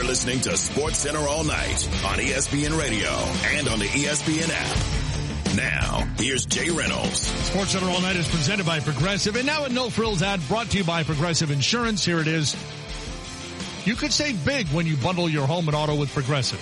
listening to SportsCenter all night on ESPN Radio and on the ESPN app. Now, here's Jay Reynolds. SportsCenter all night is presented by Progressive. And now a No Frills ad brought to you by Progressive Insurance. Here it is. You could save big when you bundle your home and auto with Progressive.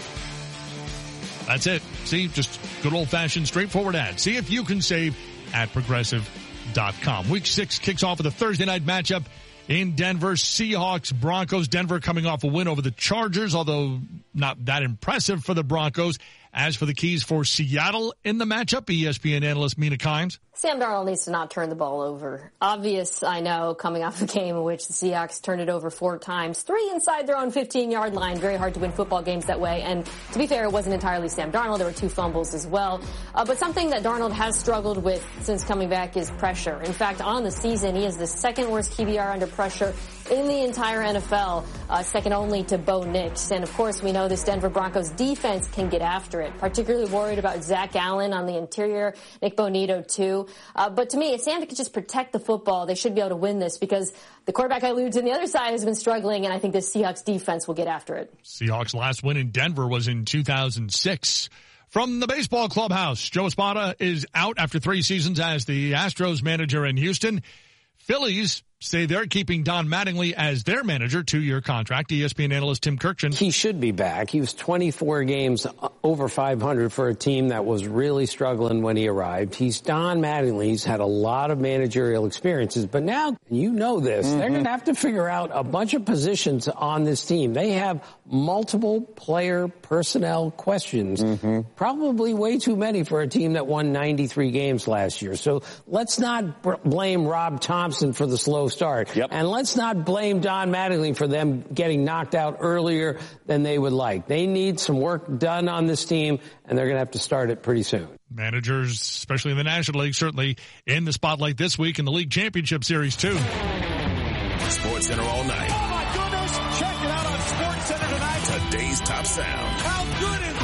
That's it. See, just good old-fashioned, straightforward ad. See if you can save at Progressive.com. Week 6 kicks off with a Thursday night matchup in Denver. Seahawks, Broncos. Denver coming off a win over the Chargers, although not that impressive for the Broncos. As for the keys for Seattle in the matchup, ESPN analyst Mina Kimes. Sam Darnold needs to not turn the ball over. Obvious, I know, coming off a game in which the Seahawks turned it over 4 times, 3 inside their own 15-yard line. Very hard to win football games that way. And to be fair, it wasn't entirely Sam Darnold. There were 2 fumbles as well. But something that Darnold has struggled with since coming back is pressure. In fact, on the season, he is the second worst QBR under pressure in the entire NFL, second only to Bo Nix. And of course, we know this Denver Broncos defense can get after it. Particularly worried about Zach Allen on the interior, Nick Bonito too. But to me, if Santa could just protect the football, they should be able to win this because the quarterback I alluded to on the other side has been struggling, and I think the Seahawks defense will get after it. Seahawks' last win in Denver was in 2006. From the baseball clubhouse, Joe Espada is out after 3 seasons as the Astros manager in Houston. Phillies say they're keeping Don Mattingly as their manager, 2-year contract. ESPN analyst Tim Kirkjian. He should be back. He was 24 games over 500 for a team that was really struggling when he arrived. He's Don Mattingly. He's had a lot of managerial experiences, but now you know this. They're going to have to figure out a bunch of positions on this team. They have multiple player personnel questions, probably way too many for a team that won 93 games last year. So let's not blame Rob Thompson for the slow start. And let's not blame Don Mattingly for them getting knocked out earlier than they would like. They need some work done on this team, and they're going to have to start it pretty soon. Managers, especially in the National League, certainly in the spotlight this week in the League Championship Series, too. SportsCenter all night. Oh, my goodness. Check it out on SportsCenter tonight. Today's top sound. How good is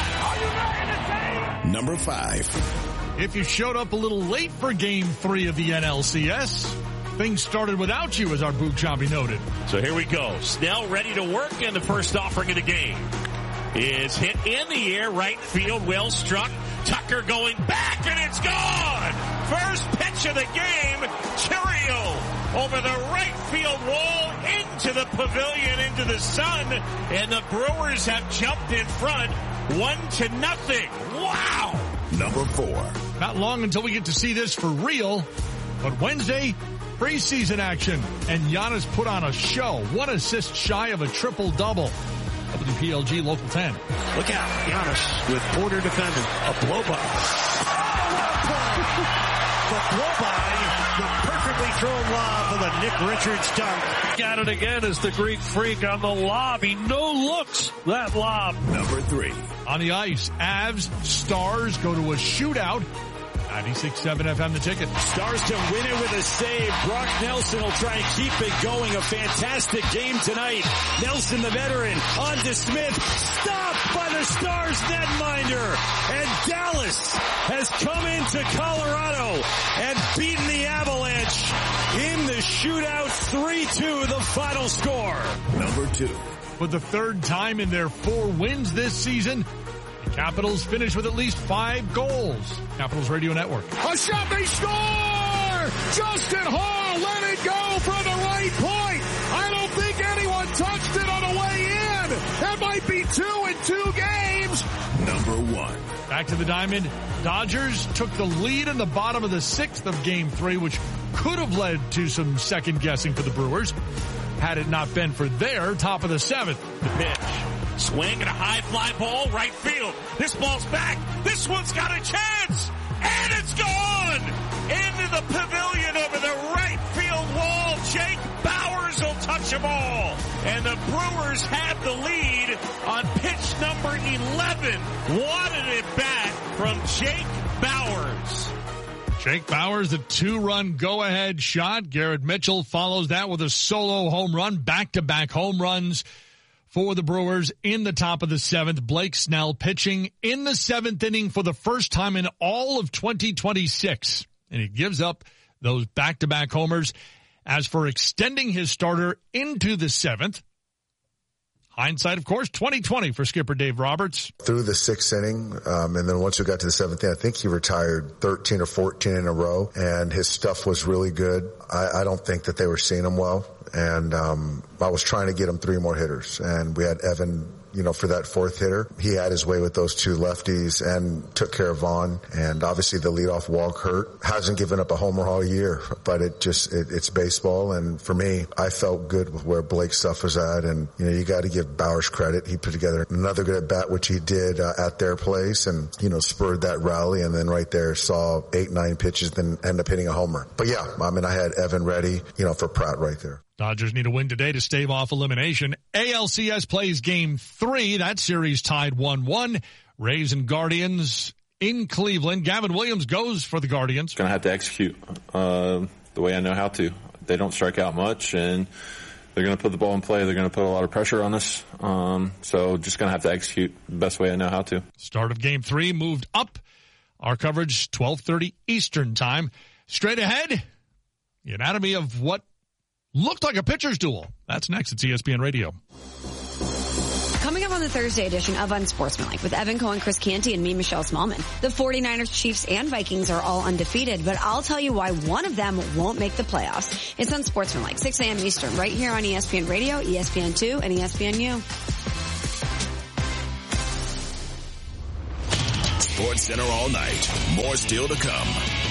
that? Are you ready to say? Number 5. If you showed up a little late for Game 3 of the NLCS, things started without you, as our Boog Chompy noted. So here we go. Snell ready to work, and the first offering of the game is hit in the air, right field, well struck. Tucker going back, and it's gone! First pitch of the game, Chiriot over the right field wall, into the pavilion, into the sun, and the Brewers have jumped in front, 1-0. Wow! Number 4. Not long until we get to see this for real, but Wednesday, preseason action, and Giannis put on a show. 1 assist shy of a triple-double. WPLG Local 10. Look out, Giannis with Porter defending. A blow-by. The blow-by, the perfectly thrown lob for the Nick Richards dunk. Got it again as the Greek Freak on the lob. He no-looks that lob. Number 3. On the ice, Avs, Stars go to a shootout. 96.7 FM The Ticket. Stars to win it with a save. Brock Nelson will try and keep it going. A fantastic game tonight. Nelson, the veteran, on to Smith. Stopped by the Stars netminder. And Dallas has come into Colorado and beaten the Avalanche in the shootout. 3-2, the final score. Number 2. For the 3rd time in their 4 wins this season, the Capitals finish with at least 5 goals. Capitals Radio Network. A shot, they score! Justin Hall let it go from the right point. I don't think anyone touched it on the way in. That might be 2 in 2 games. Number 1. Back to the Diamond. Dodgers took the lead in the bottom of the 6th of Game 3, which could have led to some second guessing for the Brewers, had it not been for their top of the 7th. The pitch. Swing and a high fly ball, right field. This ball's back. This one's got a chance. And it's gone! Into the pavilion over the right field wall. Jake Bauers will touch a ball. And the Brewers have the lead on pitch number 11. What an at-bat from Jake Bauers. Jake Bauers, the 2-run go-ahead shot. Garrett Mitchell follows that with a solo home run. Back-to-back home runs for the Brewers in the top of the 7th. Blake Snell pitching in the 7th inning for the first time in all of 2026. And he gives up those back-to-back homers. As for extending his starter into the 7th, Hindsight, of course, 2020 for skipper Dave Roberts. Through the 6th inning, and then once we got to the 7th inning, I think he retired 13 or 14 in a row, and his stuff was really good. I don't think that they were seeing him well, and I was trying to get him 3 more hitters, and we had Evan, for that 4th hitter. He had his way with those 2 lefties and took care of Vaughn. And obviously the leadoff walk hurt. Hasn't given up a homer all year, but it's baseball. And for me, I felt good with where Blake's stuff was at. And, you got to give Bowers credit. He put together another good at bat, which he did at their place and, spurred that rally. And then right there saw 8-9 pitches, then end up hitting a homer. But yeah, I had Evan ready, for Pratt right there. Dodgers need a win today to stave off elimination. ALCS plays Game 3. That series tied 1-1. Rays and Guardians in Cleveland. Gavin Williams goes for the Guardians. Going to have to execute the way I know how to. They don't strike out much, and they're going to put the ball in play. They're going to put a lot of pressure on us. So just going to have to execute the best way I know how to. Start of Game 3 moved up. Our coverage, 12:30 Eastern time. Straight ahead, the anatomy of what looked like a pitcher's duel. That's next. It's ESPN Radio. Coming up on the Thursday edition of Unsportsmanlike with Evan Cohen, Chris Canty, and me, Michelle Smallman. The 49ers, Chiefs, and Vikings are all undefeated, but I'll tell you why one of them won't make the playoffs. It's Unsportsmanlike, 6 a.m. Eastern, right here on ESPN Radio, ESPN2, and ESPNU. Sports Center all night. More still to come.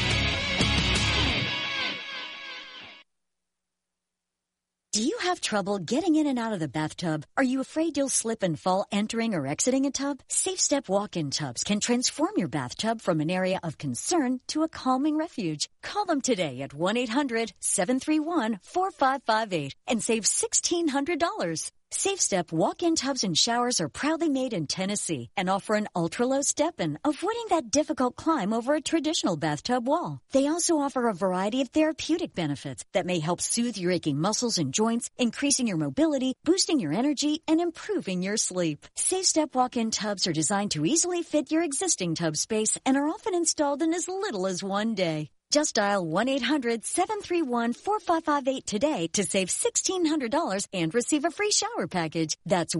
Do you have trouble getting in and out of the bathtub? Are you afraid you'll slip and fall entering or exiting a tub? Safe Step walk-in tubs can transform your bathtub from an area of concern to a calming refuge. Call them today at 1-800-731-4558 and save $1,600. Safe Step walk-in tubs and showers are proudly made in Tennessee and offer an ultra-low step-in, avoiding that difficult climb over a traditional bathtub wall. They also offer a variety of therapeutic benefits that may help soothe your aching muscles and joints, increasing your mobility, boosting your energy, and improving your sleep. Safe Step walk-in tubs are designed to easily fit your existing tub space and are often installed in as little as 1 day. Just dial 1-800-731-4558 today to save $1,600 and receive a free shower package. That's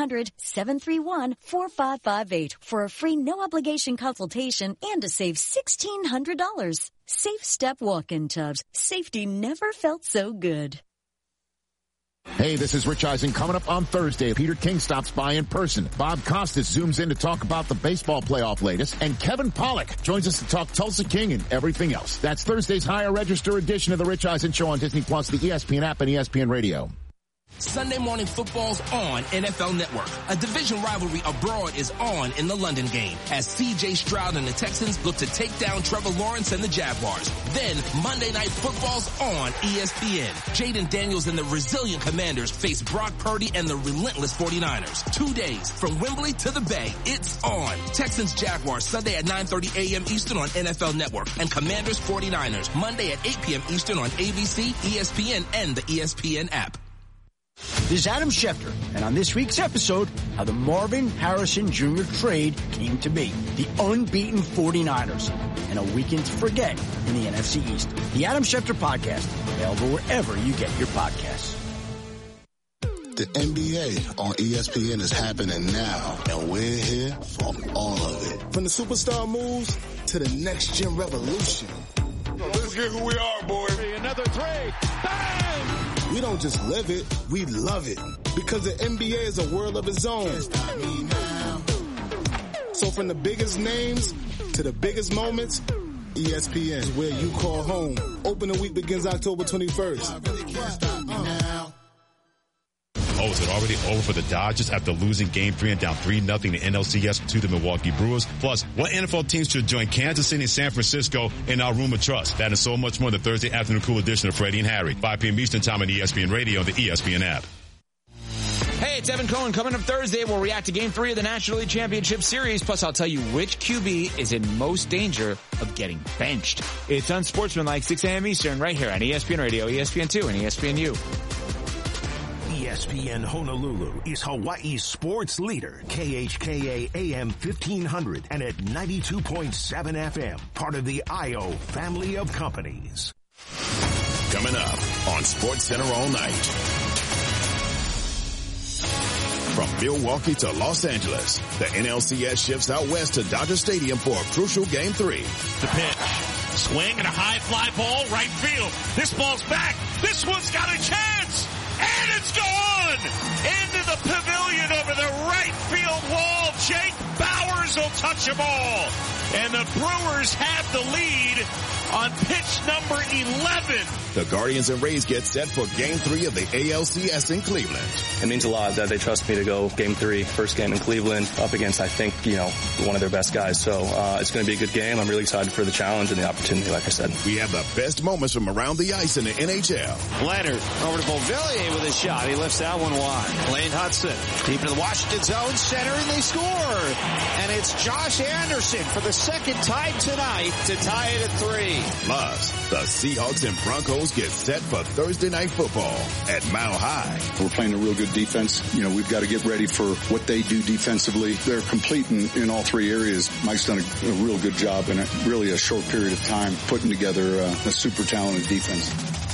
1-800-731-4558 for a free no-obligation consultation and to save $1,600. Safe Step walk-in tubs. Safety never felt so good. Hey, this is Rich Eisen. Coming up on Thursday, Peter King stops by in person. Bob Costas zooms in to talk about the baseball playoff latest. And Kevin Pollak joins us to talk Tulsa King and everything else. That's Thursday's higher register edition of the Rich Eisen Show on Disney+, the ESPN app, and ESPN Radio. Sunday morning football's on NFL Network. A division rivalry abroad is on in the London game as C.J. Stroud and the Texans look to take down Trevor Lawrence and the Jaguars. Then Monday Night Football's on ESPN. Jaden Daniels and the resilient Commanders face Brock Purdy and the relentless 49ers. 2 days from Wembley to the Bay. It's on. Texans Jaguars Sunday at 9:30 a.m. Eastern on NFL Network and Commanders 49ers Monday at 8 p.m. Eastern on ABC, ESPN, and the ESPN app. This is Adam Schefter, and on this week's episode, how the Marvin Harrison Jr. trade came to be. The unbeaten 49ers, and a weekend to forget in the NFC East. The Adam Schefter Podcast, available wherever you get your podcasts. The NBA on ESPN is happening now, and we're here for all of it. From the superstar moves to the next-gen revolution. Let's get who we are, boy. Another three. Bang! We don't just live it, we love it. Because the NBA is a world of its own. So from the biggest names to the biggest moments, ESPN is where you call home. Opening week begins October 21st. Oh, is it already over for the Dodgers after losing Game 3 and down 3-0 in the NLCS to the Milwaukee Brewers? Plus, what NFL teams should join Kansas City and San Francisco in our Room of Trust? That and so much more in the Thursday afternoon cool edition of Freddie and Harry, 5 p.m. Eastern Time on ESPN Radio and the ESPN app. Hey, it's Evan Cohen. Coming up Thursday, we'll react to Game 3 of the National League Championship Series. Plus, I'll tell you which QB is in most danger of getting benched. It's Unsportsmanlike, 6 a.m. Eastern, right here on ESPN Radio, ESPN2, and ESPNU. ESPN Honolulu is Hawaii's sports leader, KHKA AM 1500 and at 92.7 FM, part of the IO family of companies. Coming up on Sports Center all night. From Milwaukee to Los Angeles, the NLCS shifts out west to Dodger Stadium for a crucial Game 3. The pitch. Swing and a high fly ball, right field. This ball's back. This one's got a chance. And it's gone! Into the pavilion over the right field wall. Jake Bauers will touch them all. And the Brewers have the lead on pitch number 11. The Guardians and Rays get set for Game 3 of the ALCS in Cleveland. It means a lot that they trust me to go Game 3, first game in Cleveland, up against, I think, one of their best guys. So it's going to be a good game. I'm really excited for the challenge and the opportunity, like I said. We have the best moments from around the ice in the NHL. Leonard over to Beauvillier with a shot. He lifts that one wide. Lane Hudson deep into the Washington zone, center, and they score. And it's Josh Anderson for the second time tonight to tie it at 3. Plus, the Seahawks and Broncos get set for Thursday Night Football at Mile High. We're playing a real good defense. We've got to get ready for what they do defensively. They're complete in all three areas. Mike's done a real good job in really a short period of time putting together a super talented defense.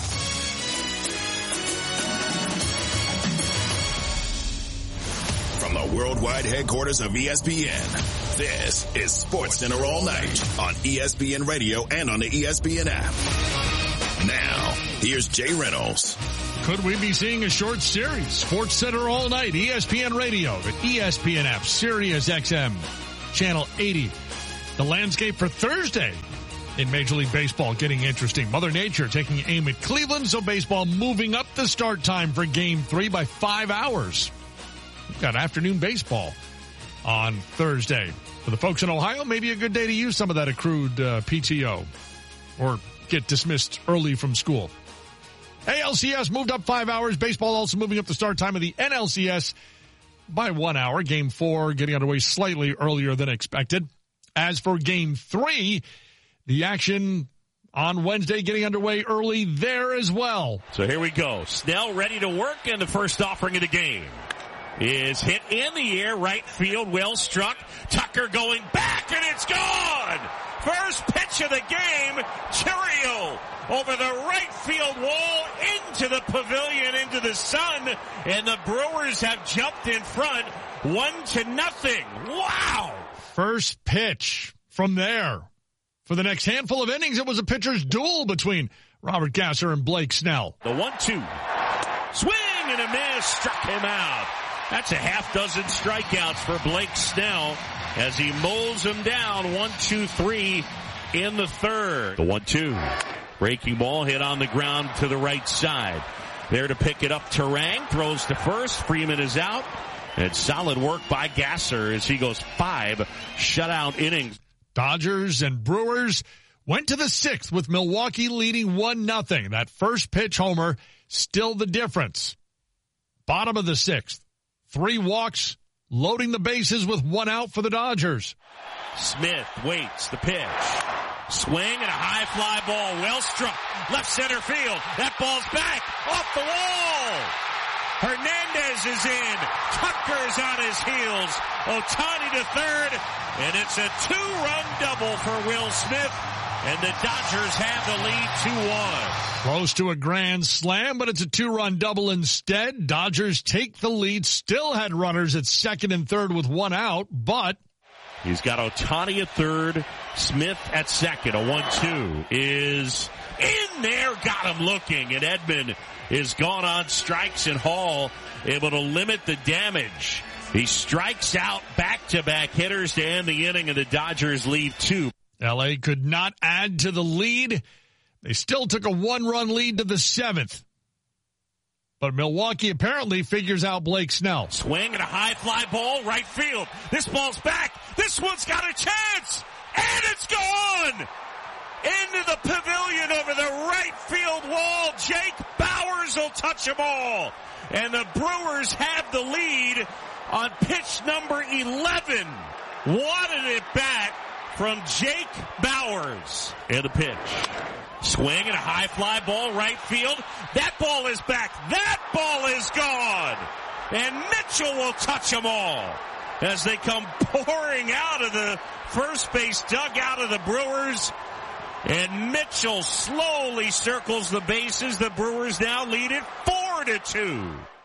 From the worldwide headquarters of ESPN, this is SportsCenter All Night on ESPN Radio and on the ESPN app. Now, here's Jay Reynolds. Could we be seeing a short series? SportsCenter All Night, ESPN Radio, the ESPN app, Sirius XM, Channel 80. The landscape for Thursday in Major League Baseball getting interesting. Mother Nature taking aim at Cleveland, so baseball moving up the start time for Game 3 by 5 hours. We've got afternoon baseball on Thursday. For the folks in Ohio, maybe a good day to use some of that accrued PTO or get dismissed early from school. ALCS moved up 5 hours. Baseball also moving up the start time of the NLCS by 1 hour. Game 4 getting underway slightly earlier than expected. As for Game 3, the action on Wednesday getting underway early there as well. So here we go. Snell ready to work, and the first offering of the game is hit in the air, right field, well struck. Tucker going back, and it's gone! First pitch of the game, Chiriot over the right field wall into the pavilion, into the sun, and the Brewers have jumped in front 1-0. Wow! First pitch from there. For the next handful of innings, it was a pitcher's duel between Robert Gasser and Blake Snell. The 1-2. Swing and a miss, struck him out. That's a half dozen strikeouts for Blake Snell as he mows him down 1-2-3 in the third. The 1-2. Breaking ball hit on the ground to the right side. There to pick it up, Terang throws to first. Freeman is out. And solid work by Gasser as he goes 5 shutout innings. Dodgers and Brewers went to the 6th with Milwaukee leading 1-0. That first pitch homer still the difference. Bottom of the 6th. 3 walks, loading the bases with 1 out for the Dodgers. Smith waits the pitch. Swing and a high fly ball, well struck. Left center field. That ball's back off the wall. Hernandez is in. Tucker's on his heels. Ohtani to third. And it's a 2-run double for Will Smith. And the Dodgers have the lead 2-1. Close to a grand slam, but it's a 2-run double instead. Dodgers take the lead. Still had runners at second and third with 1 out, but he's got Ohtani at third, Smith at second. A 1-2 is in there. Got him looking, and Edman is gone on strikes, and Hall able to limit the damage. He strikes out back-to-back hitters to end the inning, and the Dodgers leave 2. LA could not add to the lead. They still took a 1-run lead to the 7th. But Milwaukee apparently figures out Blake Snell. Swing and a high fly ball, right field. This ball's back. This one's got a chance. And it's gone! Into the pavilion over the right field wall. Jake Bauers will touch them all. And the Brewers have the lead on pitch number 11. Wanted it back from Jake Bauers. And the pitch. Swing and a high fly ball, right field. That ball is back. That ball is gone. And Mitchell will touch them all as they come pouring out of the first base dugout of the Brewers. And Mitchell slowly circles the bases. The Brewers now lead it 4-2.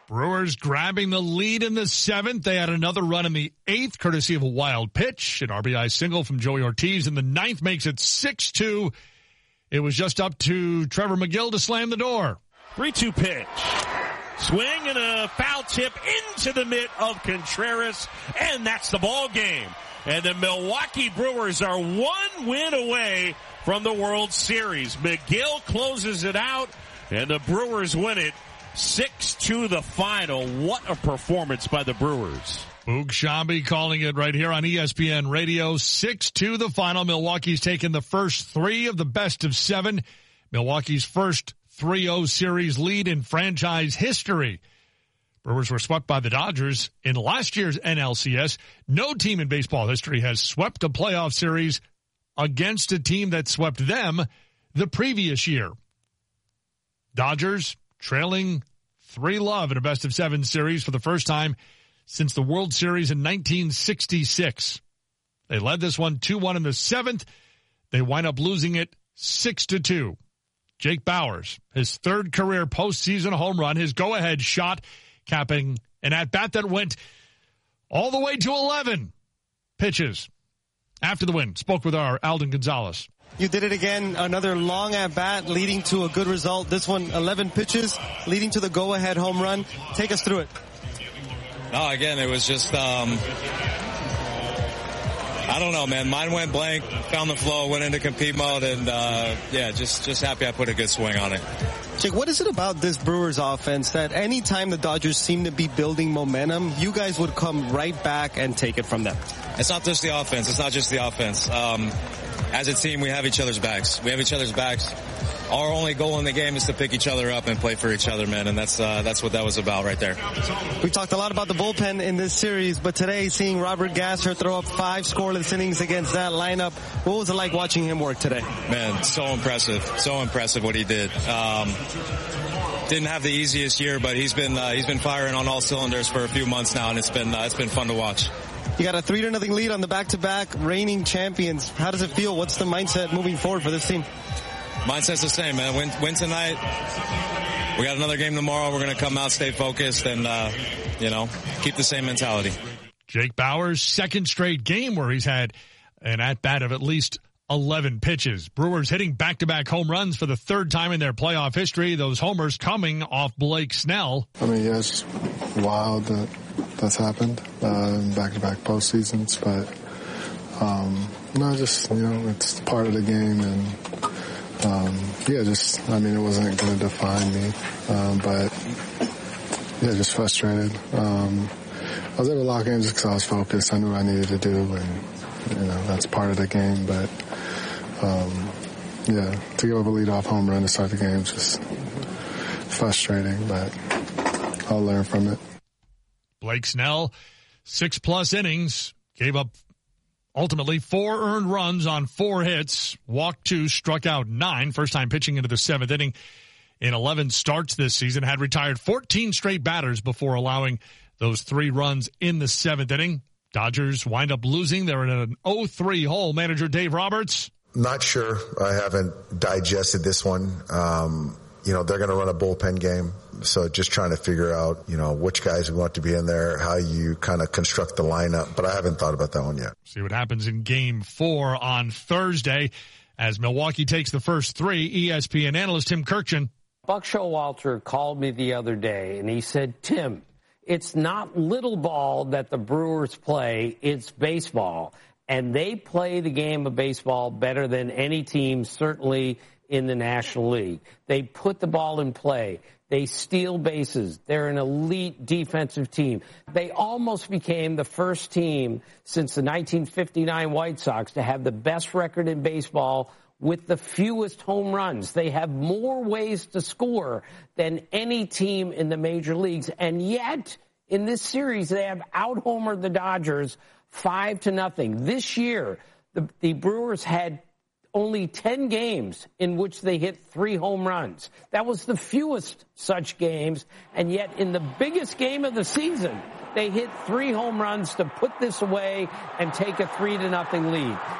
Brewers grabbing the lead in the 7th. They had another run in the 8th, courtesy of a wild pitch. An RBI single from Joey Ortiz in the 9th makes it 6-2. It was just up to Trevor McGill to slam the door. 3-2 pitch. Swing and a foul tip into the mitt of Contreras, and that's the ball game. And the Milwaukee Brewers are one win away from the World Series. McGill closes it out, and the Brewers win it 6-2 the final. What a performance by the Brewers. Boog Sciambi calling it right here on ESPN Radio. 6-2 the final. Milwaukee's taken the first 3 of the best of 7. Milwaukee's first 3-0 series lead in franchise history. Brewers were swept by the Dodgers in last year's NLCS. No team in baseball history has swept a playoff series against a team that swept them the previous year. Dodgers trailing 3-0 in a best-of-7 series for the first time since the World Series in 1966. They led this one 2-1 in the 7th. They wind up losing it 6-2. Jake Bauers, his 3rd career postseason home run, his go-ahead shot, capping an at-bat that went all the way to 11 pitches. After the win, spoke with our Alden Gonzalez. You did it again, another long at-bat leading to a good result. This one, 11 pitches leading to the go-ahead home run. Take us through it. No, again, it was just, I don't know, man. Mine went blank, found the flow, went into compete mode, and, just happy I put a good swing on it. Jake, what is it about this Brewers offense that anytime the Dodgers seem to be building momentum, you guys would come right back and take it from them? It's not just the offense. It's not just the offense. As a team, we have each other's backs. Our only goal in the game is to pick each other up and play for each other, man, and that's what that was about right there. We talked a lot about the bullpen in this series, but today seeing Robert Gasser throw up 5 scoreless innings against that lineup, what was it like watching him work today? Man, so impressive what he did. Didn't have the easiest year, but he's been firing on all cylinders for a few months now, and it's been fun to watch. You got a 3-0 lead on the back-to-back reigning champions. How does it feel? What's the mindset moving forward for this team? Mindset's the same, man. Win tonight. We got another game tomorrow. We're going to come out, stay focused, and, keep the same mentality. Jake Bauers' 2nd straight game where he's had an at-bat of at least 11 pitches. Brewers hitting back-to-back home runs for the 3rd time in their playoff history. Those homers coming off Blake Snell. It's just wild that's happened in back-to-back postseasons, but it's part of the game, and it wasn't going to define me, just frustrated. I was able to lock in just because I was focused. I knew what I needed to do, and that's part of the game, but to give up a leadoff home run to start the game is just frustrating, but I'll learn from it. Blake Snell, 6+ innings, gave up ultimately 4 earned runs on 4 hits, walked 2, struck out 9, first time pitching into the 7th inning in 11 starts this season, had retired 14 straight batters before allowing those 3 runs in the 7th inning. Dodgers wind up losing. They're in an 0-3 hole. Manager Dave Roberts. Not sure. I haven't digested this one. They're going to run a bullpen game. So just trying to figure out, which guys we want to be in there, how you kind of construct the lineup. But I haven't thought about that one yet. See what happens in Game 4 on Thursday as Milwaukee takes the first 3. ESPN analyst Tim Kurkjian. Buck Showalter called me the other day, and he said, Tim, it's not little ball that the Brewers play, it's baseball. And they play the game of baseball better than any team, certainly in the National League. They put the ball in play. They steal bases. They're an elite defensive team. They almost became the first team since the 1959 White Sox to have the best record in baseball with the fewest home runs. They have more ways to score than any team in the major leagues. And yet, in this series, they have out-homered the Dodgers 5-0. This year, the Brewers had only 10 games in which they hit 3 home runs. That was the fewest such games, and yet in the biggest game of the season, they hit 3 home runs to put this away and take a 3-0 lead.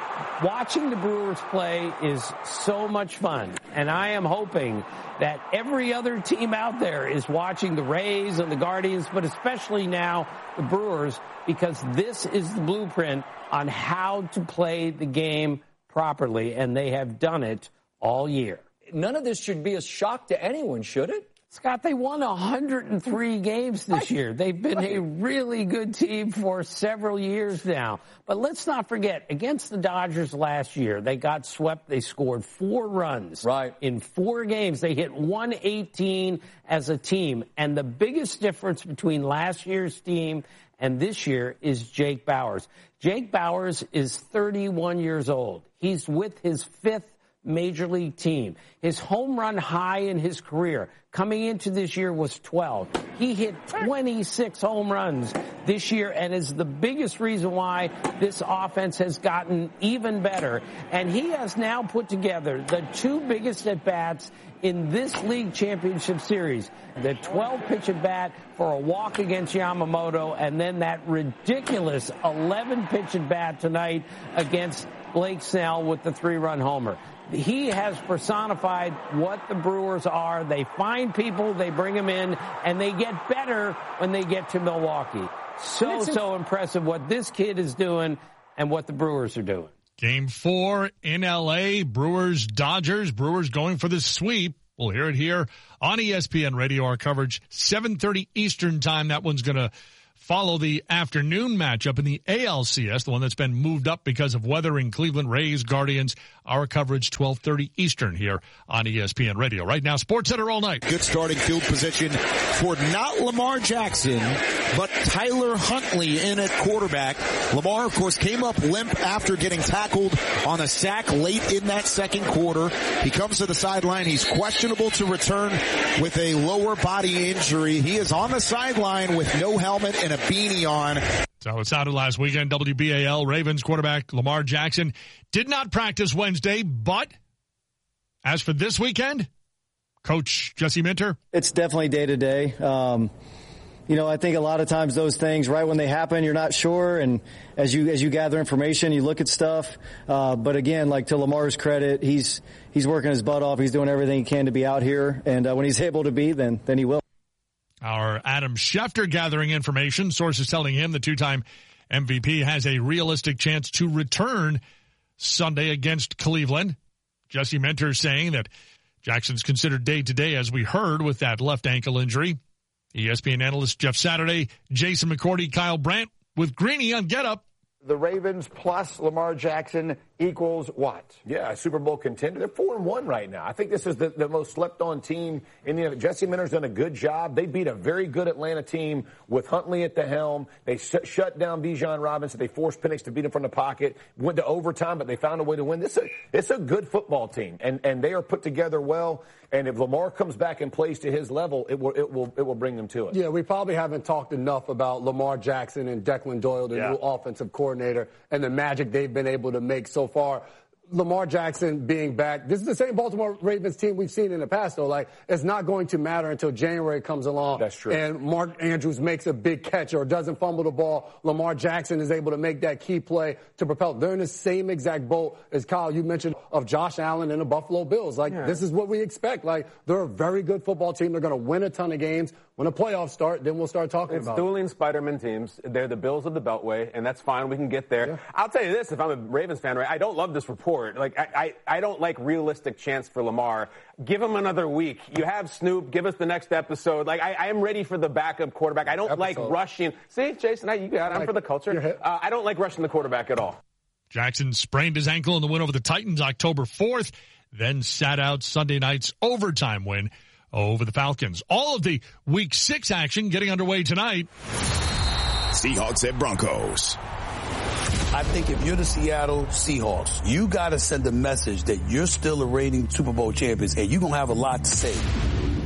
Watching the Brewers play is so much fun, and I am hoping that every other team out there is watching the Rays and the Guardians, but especially now the Brewers, because this is the blueprint on how to play the game properly, and they have done it all year. None of this should be a shock to anyone, should it? Scott, they won 103 games this year. They've been a really good team for several years now. But let's not forget, against the Dodgers last year, they got swept. They scored 4 runs in 4 games. They hit 118 as a team. And the biggest difference between last year's team and this year is Jake Bauers. Jake Bauers is 31 years old. He's with his 5th major league team. His home run high in his career coming into this year was 12. He hit 26 home runs this year and is the biggest reason why this offense has gotten even better. And he has now put together the 2 biggest at-bats in this league championship series. The 12-pitch at-bat for a walk against Yamamoto, and then that ridiculous 11-pitch at-bat tonight against Blake Snell with the 3-run homer. He has personified what the Brewers are. They find people, they bring them in, and they get better when they get to Milwaukee. So impressive what this kid is doing and what the Brewers are doing. Game 4 in L.A., Brewers-Dodgers. Brewers going for the sweep. We'll hear it here on ESPN Radio. Our coverage, 7:30 Eastern time. That one's going to follow the afternoon matchup in the ALCS, the one that's been moved up because of weather in Cleveland. Rays, Guardians. Our coverage, 12:30 Eastern here on ESPN Radio. Right now, SportsCenter all night. Good starting field position for not Lamar Jackson, but Tyler Huntley in at quarterback. Lamar, of course, came up limp after getting tackled on a sack late in that second quarter. He comes to the sideline. He's questionable to return with a lower body injury. He is on the sideline with no helmet and a beanie on. So it sounded last weekend. WBAL Ravens quarterback Lamar Jackson did not practice Wednesday, but as for this weekend, Coach Jesse Minter? It's definitely day to day. I think a lot of times those things, right when they happen, you're not sure. And as you gather information, you look at stuff. But again, like to Lamar's credit, he's working his butt off. He's doing everything he can to be out here. And when he's able to be, then he will. Our Adam Schefter gathering information. Sources telling him the 2-time MVP has a realistic chance to return Sunday against Cleveland. Jesse Minter saying that Jackson's considered day-to-day, as we heard, with that left ankle injury. ESPN analyst Jeff Saturday, Jason McCourty, Kyle Brandt with Greeny on Get Up. The Ravens plus Lamar Jackson equals what? Yeah, a Super Bowl contender. They're 4-1 right now. I think this is the most slept-on team in the. Jesse Minter's done a good job. They beat a very good Atlanta team with Huntley at the helm. They shut down Bijan Robinson. They forced Penix to beat him from the pocket. Went to overtime, but they found a way to win. It's a good football team, and they are put together well. And if Lamar comes back and plays to his level, it will bring them to it. Yeah, we probably haven't talked enough about Lamar Jackson and Declan Doyle, the new offensive coordinator, and the magic they've been able to make so far. Lamar Jackson being back, this is the same Baltimore Ravens team we've seen in the past, though. Like, it's not going to matter until January comes along. That's true. And Mark Andrews makes a big catch or doesn't fumble the ball. Lamar Jackson is able to make that key play to propel. They're in the same exact boat as Kyle, you mentioned, of Josh Allen and the Buffalo Bills. This is what we expect. Like, they're a very good football team. They're going to win a ton of games. When the playoffs start, then we'll start talking about it. It's dueling Spider-Man teams. They're the Bills of the Beltway, and that's fine. We can get there. Yeah. I'll tell you this, if I'm a Ravens fan, right, I don't love this report. Like, I don't like realistic chance for Lamar. Give him another week. You have Snoop. Give us the next episode. Like, I am ready for the backup quarterback. I don't like rushing. See, Jason, you got it. I'm for the culture. I don't like rushing the quarterback at all. Jackson sprained his ankle in the win over the Titans October 4th, then sat out Sunday night's overtime win over the Falcons. All of the Week 6 action getting underway tonight. Seahawks at Broncos. I think if you're the Seattle Seahawks, you got to send a message that you're still a reigning Super Bowl champions, and you're going to have a lot to say.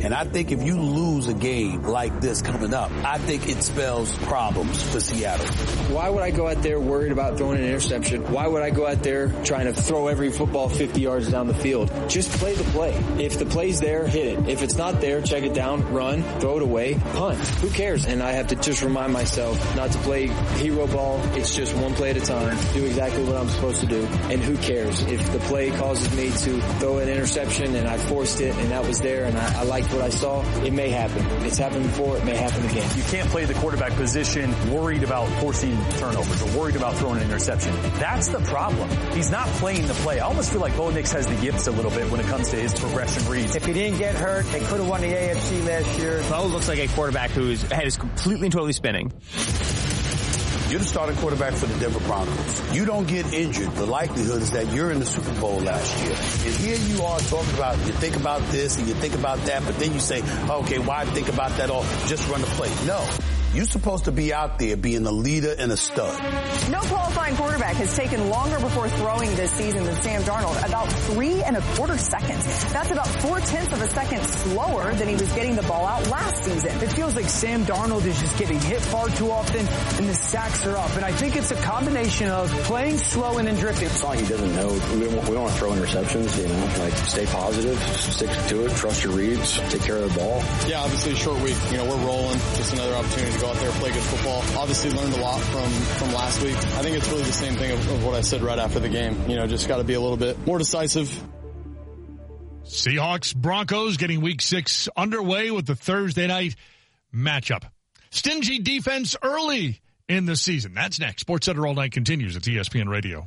And I think if you lose a game like this coming up, I think it spells problems for Seattle. Why would I go out there worried about throwing an interception? Why would I go out there trying to throw every football 50 yards down the field? Just play the play. If the play's there, hit it. If it's not there, check it down, run, throw it away, punt. Who cares? And I have to just remind myself not to play hero ball. It's just one play at a time. Do exactly what I'm supposed to do. And who cares? If the play causes me to throw an interception and I forced it and that was there and I liked what I saw, it may happen. It's happened before. It may happen again. You can't play the quarterback position worried about forcing turnovers or worried about throwing an interception. That's the problem. He's not playing the play. I almost feel like Bo Nix has the yips a little bit when it comes to his progression reads. If he didn't get hurt, they could have won the AFC last year. Bo looks like a quarterback whose head is completely and totally spinning. You're the starting quarterback for the Denver Broncos. You don't get injured, the likelihood is that you're in the Super Bowl last year. And here you are talking about, you think about this and you think about that, but then you say, okay, why think about that all? Just run the play. No. You're supposed to be out there being a leader and a stud. No qualifying quarterback has taken longer before throwing this season than Sam Darnold, about 3.25 seconds. That's about 0.4 of a second slower than he was getting the ball out last season. It feels like Sam Darnold is just getting hit far too often, and the sacks are up. And I think it's a combination of playing slow and then drifting. It's not like he doesn't know. We don't want to throw interceptions, you know, like stay positive, stick to it, trust your reads, take care of the ball. Yeah, obviously short week. You know, we're rolling. Just another opportunity to go out there, play good football. Obviously learned a lot from last week. I think it's really the same thing of what I said right after the game. You know, just got to be a little bit more decisive. Seahawks Broncos getting week 6 underway with the Thursday night matchup. Stingy defense early in the season. That's next. SportsCenter All Night continues at ESPN Radio.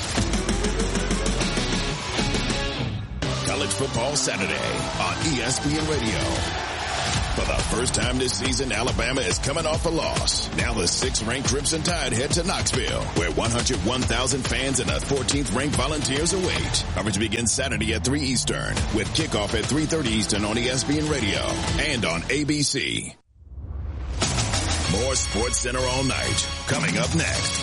College Football Saturday on ESPN Radio. For the first time this season, Alabama is coming off a loss. Now the 6th-ranked Crimson Tide head to Knoxville, where 101,000 fans and the 14th-ranked Volunteers await. Coverage begins Saturday at 3 Eastern, with kickoff at 3:30 Eastern on ESPN Radio and on ABC. More SportsCenter All Night, coming up next.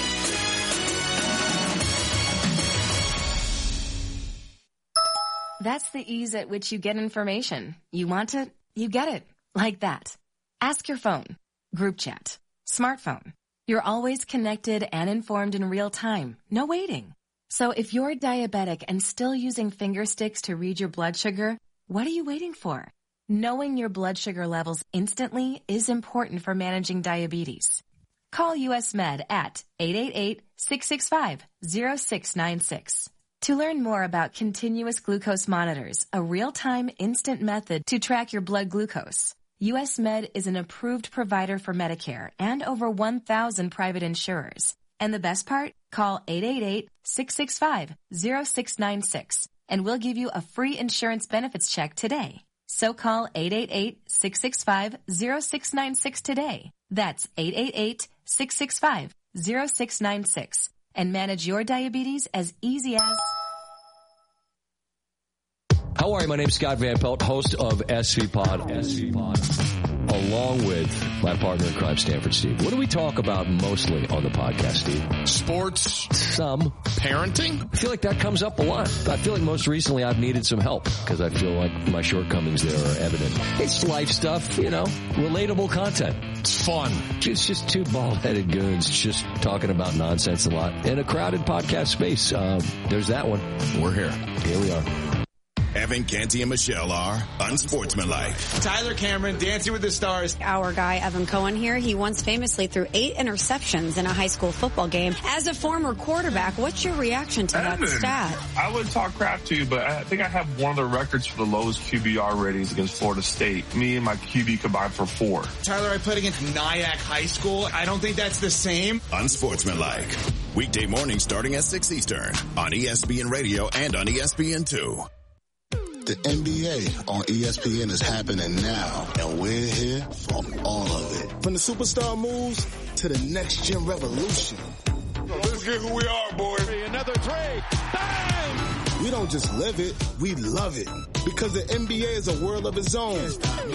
That's the ease at which you get information. You want it, you get it. Like that. Ask your phone. Group chat. Smartphone. You're always connected and informed in real time. No waiting. So if you're diabetic and still using finger sticks to read your blood sugar, what are you waiting for? Knowing your blood sugar levels instantly is important for managing diabetes. Call US Med at 888-665-0696. To learn more about continuous glucose monitors, a real-time instant method to track your blood glucose, US Med is an approved provider for Medicare and over 1,000 private insurers. And the best part? Call 888-665-0696 and we'll give you a free insurance benefits check today. So call 888-665-0696 today. That's 888-665-0696. And manage your diabetes as easy as... How are you? My name's Scott Van Pelt, host of SV Pod, along with my partner in crime, Stanford Steve. What do we talk about mostly on the podcast, Steve? Sports. Some. Parenting? I feel like that comes up a lot. I feel like most recently I've needed some help because I feel like my shortcomings there are evident. It's life stuff, you know, relatable content. It's fun. It's just two bald-headed goons just talking about nonsense a lot in a crowded podcast space. There's that one. We're here. Here we are. Evan, Canty, and Michelle are unsportsmanlike. Tyler Cameron, Dancing with the Stars. Our guy, Evan Cohen here, he once famously threw 8 interceptions in a high school football game. As a former quarterback, what's your reaction to that stat? I would talk crap to you, but I think I have one of the records for the lowest QBR ratings against Florida State. Me and my QB combined for 4. Tyler, I played against Nyack High School. I don't think that's the same. Unsportsmanlike. Weekday morning starting at 6 Eastern on ESPN Radio and on ESPN2. The NBA on ESPN is happening now, and we're here for all of it. From the superstar moves to the next gen revolution. Let's get who we are, boys. Another three. Bang! We don't just live it, we love it. Because the NBA is a world of its own.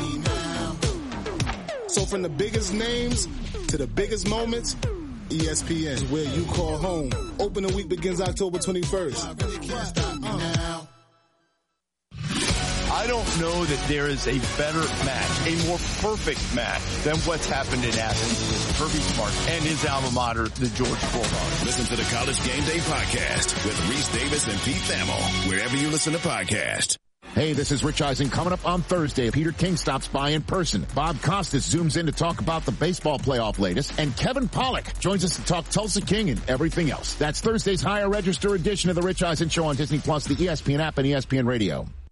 So from the biggest names to the biggest moments, ESPN is where you call home. Opening week begins October 21st. I don't know that there is a better match, a more perfect match than what's happened in Athens with Kirby Smart and his alma mater, the Georgia Bulldogs. Listen to the College Game Day podcast with Reese Davis and Pete Thamel, wherever you listen to podcasts. Hey, this is Rich Eisen. Coming up on Thursday, Peter King stops by in person. Bob Costas zooms in to talk about the baseball playoff latest. And Kevin Pollak joins us to talk Tulsa King and everything else. That's Thursday's Higher Register edition of the Rich Eisen Show on Disney Plus, the ESPN app, and ESPN Radio.